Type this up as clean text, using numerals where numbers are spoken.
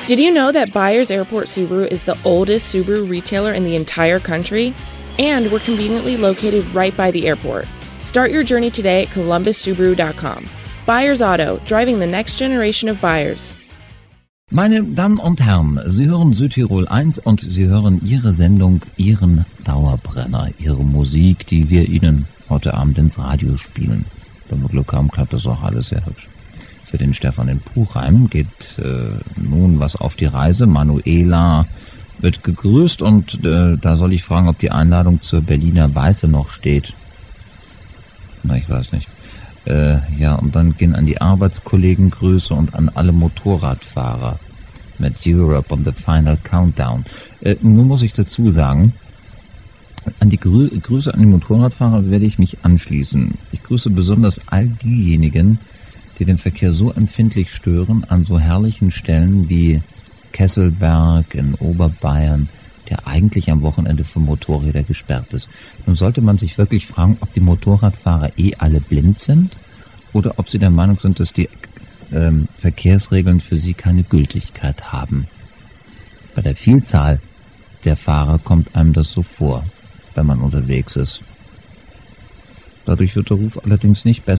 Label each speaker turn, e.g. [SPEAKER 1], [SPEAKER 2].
[SPEAKER 1] Did you know that Byers Airport Subaru is the oldest Subaru retailer in the entire country? And we're conveniently located right by the airport. Start your journey today at columbussubaru.com. Byers Auto, driving the next generation of buyers.
[SPEAKER 2] Meine Damen und Herren, Sie hören Südtirol 1 und Sie hören Ihre Sendung, Ihren Dauerbrenner, Ihre Musik, die wir Ihnen heute Abend ins Radio spielen. Wenn wir Glück haben, klappt das auch alles sehr hübsch. Für den Stefan in Puchheim geht nun was auf die Reise. Manuela wird gegrüßt und da soll ich fragen, ob die Einladung zur Berliner Weiße noch steht. Na, ich weiß nicht. Ja, und dann gehen an die Arbeitskollegen Grüße und an alle Motorradfahrer mit Europe on the Final Countdown. Nun muss ich dazu sagen, an die Grüße an die Motorradfahrer werde ich mich anschließen. Ich grüße besonders all diejenigen, die den Verkehr so empfindlich stören an so herrlichen Stellen wie Kesselberg in Oberbayern, der eigentlich am Wochenende für Motorräder gesperrt ist. Nun sollte man sich wirklich fragen, ob die Motorradfahrer alle blind sind oder ob sie der Meinung sind, dass die Verkehrsregeln für sie keine Gültigkeit haben. Bei der Vielzahl der Fahrer kommt einem das so vor, wenn man unterwegs ist. Dadurch wird der Ruf allerdings nicht besser.